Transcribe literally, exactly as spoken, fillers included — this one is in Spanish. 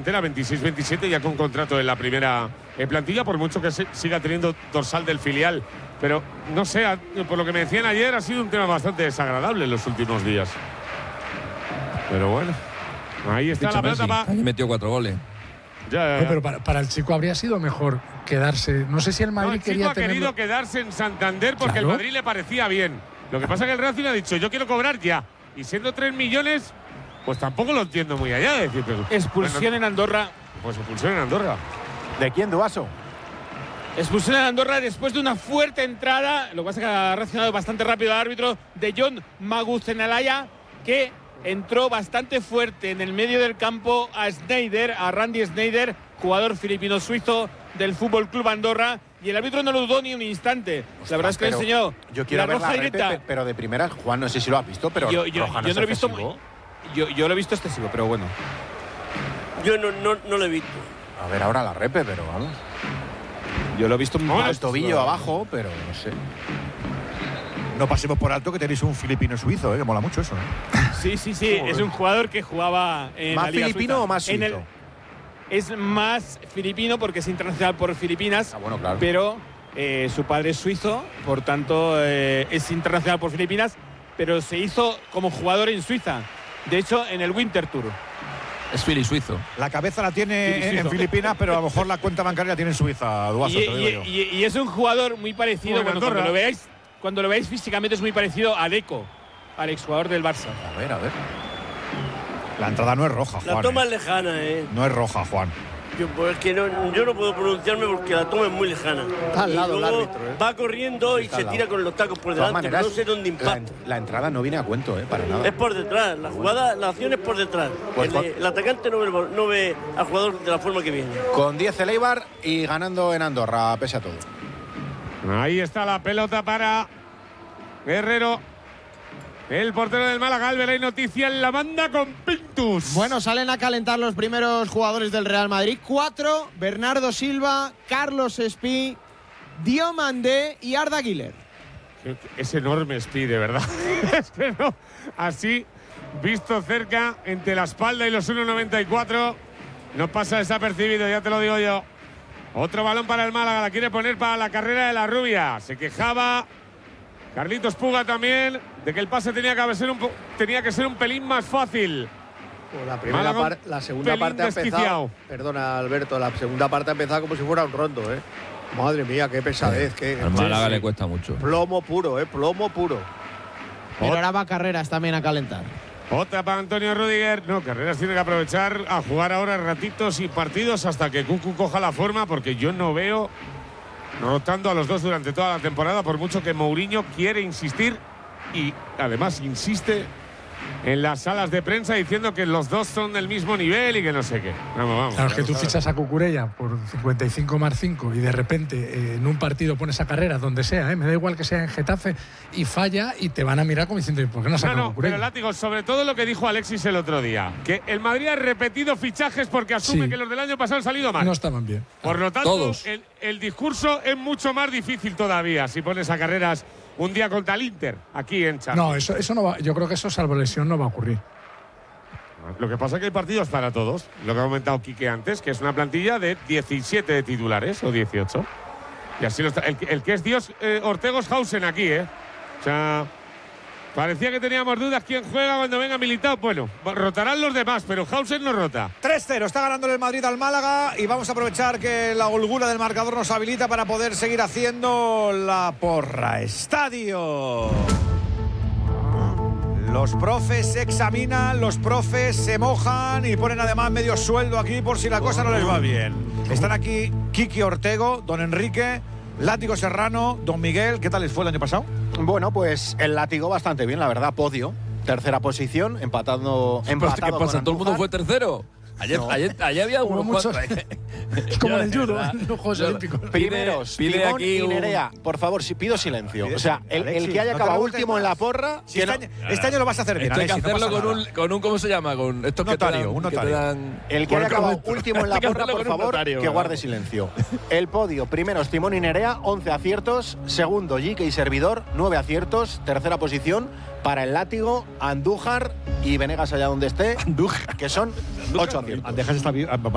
delantera, veintiséis veintisiete, ya con contrato en la primera eh, plantilla, por mucho que se, siga teniendo dorsal del filial. Pero, no sé, a, por lo que me decían ayer, ha sido un tema bastante desagradable en los últimos días. Pero bueno, ahí está la pelota. Pa... Ahí metió cuatro goles. Ya, ya, ya. Eh, pero para, para el chico habría sido mejor quedarse. No sé si el Madrid no, el chico quería ha querido tenerlo... quedarse en Santander porque Claro. el Madrid le parecía bien. Lo que pasa es que el Racing ha dicho, yo quiero cobrar ya. Y siendo tres millones, pues tampoco lo entiendo muy allá de decir, pero, Expulsión bueno, en Andorra. Pues expulsión en Andorra. ¿De quién, Duaso? Expulsión en Andorra después de una fuerte entrada. Lo que pasa es que ha reaccionado bastante rápido el árbitro de John Maguzenalaya, que entró bastante fuerte en el medio del campo a Sneijder, a Randy Sneijder, jugador filipino-suizo del Fútbol Club Andorra. Y el árbitro no lo dudó ni un instante. Ostras, la verdad es que le pero enseñó yo quiero la ver roja la directa. repe, pero de primera, Juan, no sé si lo has visto, pero yo, yo, roja no yo es no lo he visto excesivo. yo, yo lo he visto excesivo, pero bueno. Yo no, no, no lo he visto. A ver ahora la repe, pero vamos. Yo lo he visto Bueno, muy el tobillo abajo, pero no sé. No pasemos por alto que tenéis un filipino suizo, ¿eh? Que mola mucho eso, ¿eh? Sí, sí, sí. Joder. Es un jugador que jugaba en ¿Más la Liga filipino Suiza. o más En el- suizo? Es más filipino porque es internacional por Filipinas. Ah, bueno, claro. Pero eh, su padre es suizo, por tanto eh, es internacional por Filipinas, pero se hizo como jugador en Suiza. De hecho, en el Winter Tour. Es fili suizo. La cabeza la tiene Sí, sí, en, en sí. Filipinas, pero a lo mejor la cuenta bancaria la tiene en Suiza, Duaso, Y, te lo digo yo. y- y- y es un jugador muy parecido, Bueno, bueno, cuando Andorra. lo veáis, cuando lo veáis físicamente es muy parecido a Deco, al exjugador del Barça. A ver, a ver. La entrada no es roja, La Juan. toma ¿eh? es lejana, ¿eh? No es roja, Juan. Yo, pues, es que no, yo no puedo pronunciarme porque la toma es muy lejana. Está al Y lado el luego árbitro, ¿eh? va corriendo y Está se al lado. tira con los tacos por De todas delante, maneras, pero no sé dónde la, impacta. la entrada no viene a cuento, ¿eh? Para nada. Es por detrás, la jugada, la acción es por detrás. Pues el, con- el atacante no ve, el- no ve al jugador de la forma que viene. Con diez el Eibar y ganando en Andorra, pese a todo. Ahí está la pelota para Guerrero. El portero del Málaga, Albert, hay noticia en la banda con Pintus. Bueno, salen a calentar los primeros jugadores del Real Madrid. Cuatro: Bernardo Silva, Carlos Espí, Diomandé y Arda Güler. Es enorme Speed, de verdad. Es que no. Así, visto cerca, entre la espalda y los uno noventa y cuatro, no pasa desapercibido, ya te lo digo yo. Otro balón para el Málaga, la quiere poner para la carrera de la rubia. Se quejaba Carlitos Puga también de que el pase tenía que ser un, tenía que ser un pelín más fácil. Pues la primera Málaga, par- la segunda pelín parte ha empezado. desquiciado. Perdona, Alberto, la segunda parte ha empezado como si fuera un rondo, ¿eh? Madre mía, qué pesadez, qué Al Málaga le cuesta mucho. plomo puro, ¿eh? Plomo puro. Pero ahora va Carreras también a calentar. Otra para Antonio Rudiger. No, Carreras tiene que aprovechar a jugar ahora ratitos y partidos hasta que Cucu coja la forma, porque yo no veo rotando a los dos durante toda la temporada, por mucho que Mourinho quiere insistir y además insiste en las salas de prensa diciendo que los dos son del mismo nivel y que no sé qué. Vamos, vamos. Claro, es que tú vamos, fichas a Cucurella por cincuenta y cinco más cinco y de repente eh, en un partido pones a Carreras donde sea, ¿eh? Me da igual que sea en Getafe y falla y te van a mirar como diciendo, ¿por qué no saca No, no, Cucurella? pero Látigo, sobre todo lo que dijo Alexis el otro día, que el Madrid ha repetido fichajes porque asume Sí. que los del año pasado han salido mal. No estaban bien. Por lo tanto, Todos. el, el discurso es mucho más difícil todavía si pones a Carreras un día contra el Inter, aquí en Champions. No, eso, eso no va, yo creo que eso, salvo lesión, no va a ocurrir. Lo que pasa es que hay partidos para todos. Lo que ha comentado Quique antes, que es una plantilla de diecisiete de titulares o dieciocho. Y así lo está. El, el que es Dios, eh, Ortego Hausen aquí, ¿eh? O sea, parecía que teníamos dudas quién juega cuando venga Militao. Bueno, rotarán los demás, pero Hausen no rota. tres cero, está ganando el Madrid al Málaga y vamos a aprovechar que la holgura del marcador nos habilita para poder seguir haciendo la porra. Estadio. Los profes se examinan, los profes se mojan y ponen además medio sueldo aquí por si la cosa no les va bien. Están aquí Kiki Ortego, don Enrique, Látigo Serrano, don Miguel. ¿Qué tal les fue el año pasado? Bueno, pues el Látigo bastante bien, la verdad. Podio, tercera posición, empatando. ¿Pero empatado qué con pasa? ¿Todo el mundo Andújar. fue tercero? Ayer, No. ayer, ayer había Hubo unos muchos- cuantos. Es como en el Yo, de judo, verdad. en los Juegos Yo- Olímpicos. Primeros, Pide Timón aquí y un- Nerea. Por favor, si pido silencio. Pide O sea, el, silencio, el que haya Alexis, no te acabado revoltes último en la más. porra. Si que este, no- año, este año lo vas a hacer bien, Esto hay que Alexis, no hacerlo pasa con un, nada. con un, ¿cómo se llama? Con estos Un que te notario, dan- un que te notario. dan- El que haya Por acabado cronómetro. último en la Hay que porra, hacerlo por con un favor, notario, que ¿no? guarde silencio. El podio, primeros Timón y Nerea, once aciertos. Segundo, Jique y Servidor, nueve aciertos. Tercera posición para el Látigo, Andújar y Venegas allá donde esté, Andújar. que son ocho aciertos. Andejas está bien.